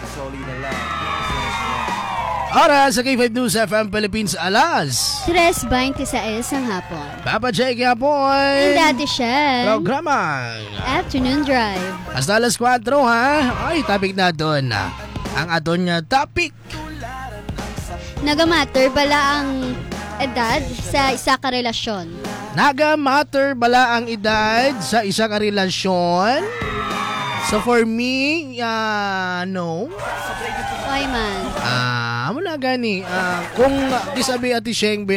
Oras sa K5 News FM Philippines, alas 3:26 ang hapon. Papa Jake Yapoy. And Daddy Shell. Programa Afternoon Drive. hasta alas 4 ha. Ay, topic na doon. Ang aton nga topic. Nagamatter bala ang edad sa isa ka relasyon? Naga-matter bala ang edad sa isa ka relasyon? So for me, no. Oy man. Muna gani. Kung gisabi ati Shengbe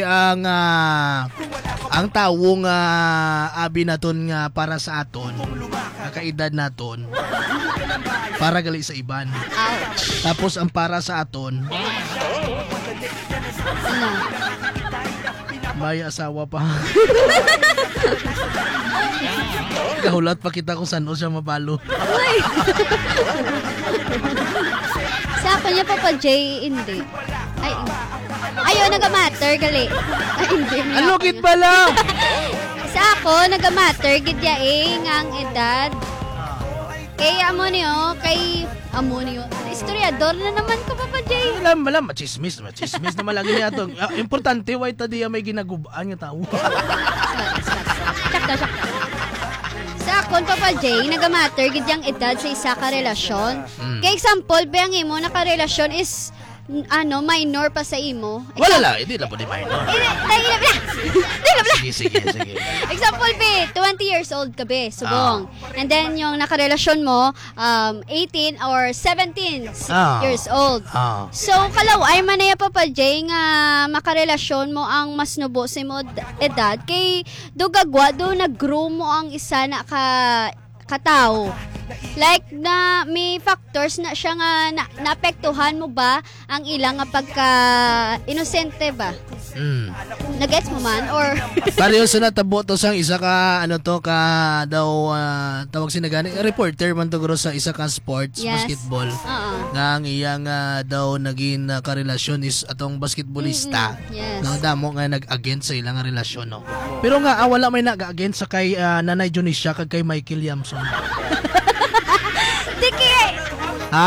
ang tawong abi naton nga para sa aton, kaedad naton, para gali sa iban. Ouch. Tapos ang para sa aton, Ano? may asawa pa. Kahulat pa kita kung saan o siya mapalo. Uy! Sa ako niya Papa J, hindi. Ayaw, nagamatter, gali. Ay, hindi. Ano kit bala? Sa ako, nagamatter, gidyaing ang edad. Kay Amonio, historiador na naman ko, Papa J. Alam, machismis naman lagi niya ito. Importante, why tadi may ginagubaan nga tao. Sakta. Sa akon, Papa J, nagamatter, gidyang edad sa isa ka relasyon. Kay example, ba ang imo naka-relasyon is minor pa sa imo. Wala lang, hindi lang po di minor. Sige. Example, be, 20 years old ka, be, subong. And then, yung nakarelasyon mo, 18 or 17 years old. So, kalaw, ay manaya Papa J, nga makarelasyon mo ang mas nubo sa mo edad, kay dugagwa, do nag-groom mo ang isa na katao. Like na may factors na siya nga naapektuhan mo ba ang ilang nga pagka inosente ba? Nagets mo man or pareho sa natabo to sang isa ka tawag sinagani reporter man to guro sa isa ka sports, yes. Basketball. Nga ang iyang daw naging karelasyon is atong basketballista. Yes. Nga damo nga nag-against sa ilang relasyon, no. Pero nga wala may nag-against sa kay Nanay Junisha kag kay Michael Yamson. Diki. Ha?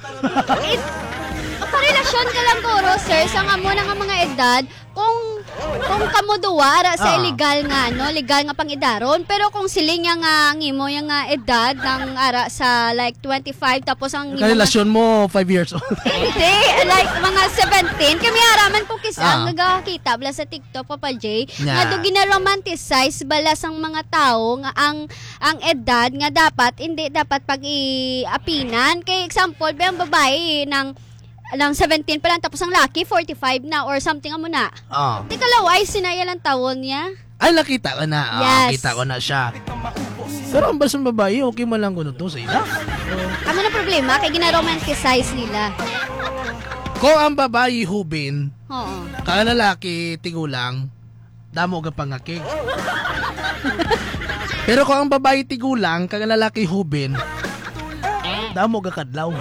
Karelasyon ka lang guro, sir, sa nga mo nga mga edad kung kamo duwara sa illegal nga pangidaron, pero kung siling nga ngimo yung nga edad ng ara sa like 25 tapos ang karelasyon mo 5 years old. Hindi, like mga 17 kami haraman ko kisang nagakita bala sa TikTok Papa J nga do gina-romanticize bala sang mga tao nga ang edad nga dapat pag-iapinan. Kay example ba ang babae ng 17 pa lang tapos ang laki 45 na or something amo na. Di kalaway sinaya lang tawon niya. Ay, nakita ko na. Yes. Kita ko na siya. Pero ang basang babae, okay man lang ko to sa ila. Ano na problema? Kaya gina-romanticize nila. Kung ang babae hubin, Oo. kang lalaki tigulang, damo ka pangakig. Pero kung ang babae tigulang, kang lalaki hubin, damo ka kadlaw.